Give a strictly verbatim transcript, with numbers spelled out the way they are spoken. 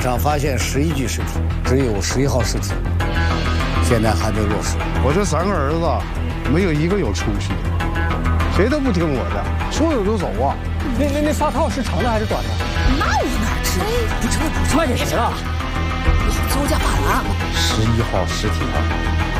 场发现十一具尸体，只有十一号尸体现在还没落实。 我这三个儿子没有一个有出息的，谁都不听我的，说走就走啊。 那那那发套是长的还是短的？ 那我哪知道？不成了，不成了， 卖给谁了？ 老邹家把了。 十一号尸体啊，